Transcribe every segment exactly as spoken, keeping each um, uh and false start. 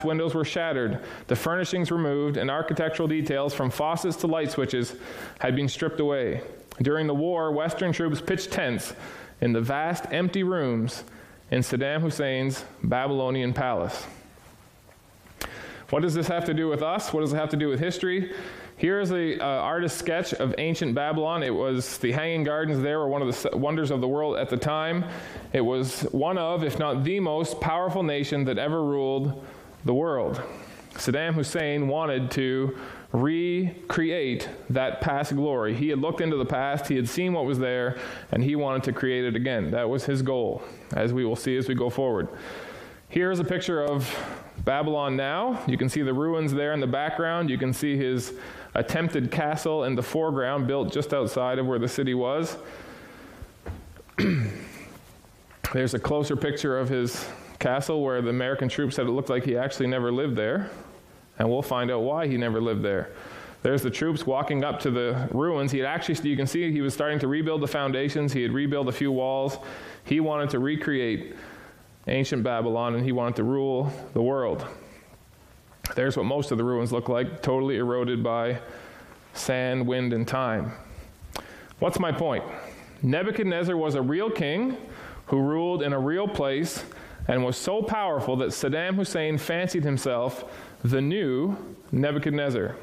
windows were shattered, the furnishings removed, and architectural details from faucets to light switches had been stripped away. During the war, Western troops pitched tents in the vast empty rooms in Saddam Hussein's Babylonian palace. What does this have to do with us? What does it have to do with history? Here's an uh, artist's sketch of ancient Babylon. It was the Hanging Gardens there were one of the wonders of the world at the time. It was one of, if not the most powerful nation that ever ruled the world. Saddam Hussein wanted to recreate that past glory. He had looked into the past, he had seen what was there, and he wanted to create it again. That was his goal, as we will see as we go forward. Here's a picture of Babylon now. You can see the ruins there in the background. You can see his attempted castle in the foreground, built just outside of where the city was. There's a closer picture of his castle where the American troops said it looked like he actually never lived there, and we'll find out why he never lived there. There's the troops walking up to the ruins. He had actually, you can see he was starting to rebuild the foundations. He had rebuilt a few walls. He wanted to recreate ancient Babylon, and he wanted to rule the world. There's what most of the ruins look like, totally eroded by sand, wind, and time. What's my point? Nebuchadnezzar was a real king who ruled in a real place and was so powerful that Saddam Hussein fancied himself the new Nebuchadnezzar.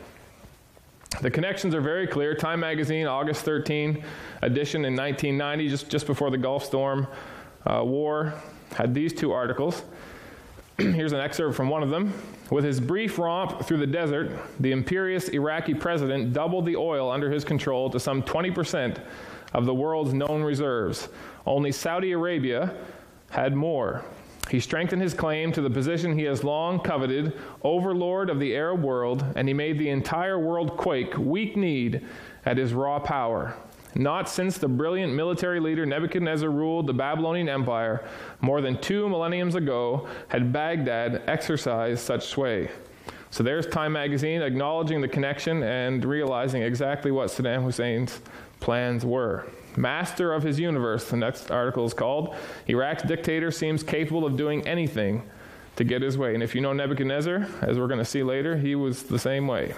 The connections are very clear. Time magazine, August thirteenth edition in nineteen ninety, just, just before the Gulf Storm uh, War, had these two articles. Here's an excerpt from one of them. With his brief romp through the desert, the imperious Iraqi president doubled the oil under his control to some twenty percent of the world's known reserves. Only Saudi Arabia had more. He strengthened his claim to the position he has long coveted, overlord of the Arab world, and he made the entire world quake, weak-kneed, at his raw power. Not since the brilliant military leader Nebuchadnezzar ruled the Babylonian Empire more than two millenniums ago had Baghdad exercised such sway. So there's Time magazine acknowledging the connection and realizing exactly what Saddam Hussein's plans were. Master of his universe, the next article is called. Iraq's dictator seems capable of doing anything to get his way. And if you know Nebuchadnezzar, as we're going to see later, he was the same way.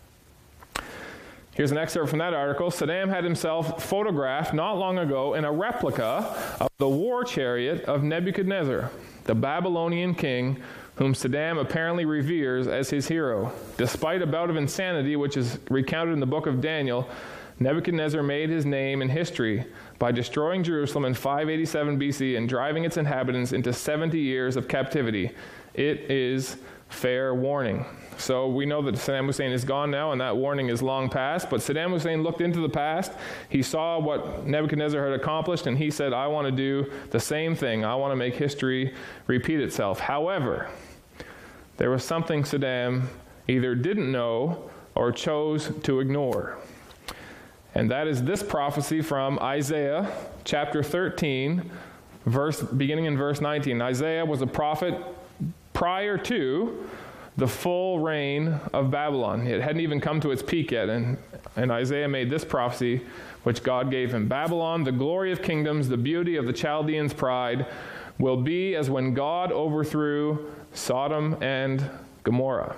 Here's an excerpt from that article. Saddam had himself photographed not long ago in a replica of the war chariot of Nebuchadnezzar, the Babylonian king, whom Saddam apparently reveres as his hero. Despite a bout of insanity, which is recounted in the book of Daniel, Nebuchadnezzar made his name in history by destroying Jerusalem in five eighty-seven B C and driving its inhabitants into seventy years of captivity. It is fair warning. So we know that Saddam Hussein is gone now, and that warning is long past. But Saddam Hussein looked into the past. He saw what Nebuchadnezzar had accomplished, and he said, I want to do the same thing. I want to make history repeat itself. However, there was something Saddam either didn't know or chose to ignore. And that is this prophecy from Isaiah chapter thirteen, verse, beginning in verse nineteen. Isaiah was a prophet prior to the full reign of Babylon. It hadn't even come to its peak yet, and, and Isaiah made this prophecy which God gave him. Babylon, the glory of kingdoms, the beauty of the Chaldeans' pride, will be as when God overthrew Sodom and Gomorrah.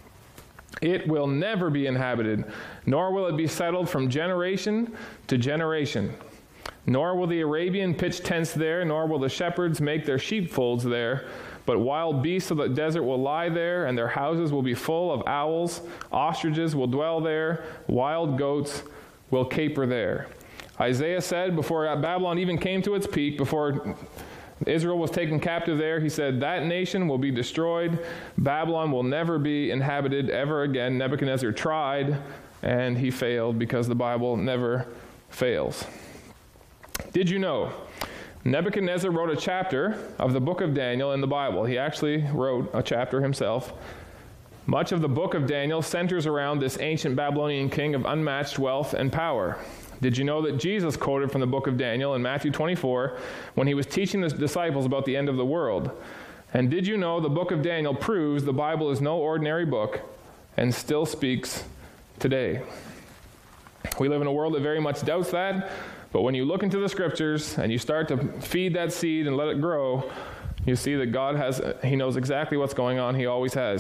It will never be inhabited, nor will it be settled from generation to generation. Nor will the Arabian pitch tents there, nor will the shepherds make their sheepfolds there. But wild beasts of the desert will lie there, and their houses will be full of owls. Ostriches will dwell there. Wild goats will caper there. Isaiah said before Babylon even came to its peak, before Israel was taken captive there, he said, that nation will be destroyed. Babylon will never be inhabited ever again. Nebuchadnezzar tried, and he failed because the Bible never fails. Did you know? Nebuchadnezzar wrote a chapter of the book of Daniel in the Bible. He actually wrote a chapter himself. Much of the book of Daniel centers around this ancient Babylonian king of unmatched wealth and power. Did you know that Jesus quoted from the book of Daniel in Matthew twenty-four when he was teaching the disciples about the end of the world? And did you know the book of Daniel proves the Bible is no ordinary book and still speaks today? We live in a world that very much doubts that, but when you look into the scriptures and you start to feed that seed and let it grow, you see that God has, he knows exactly what's going on. He always has.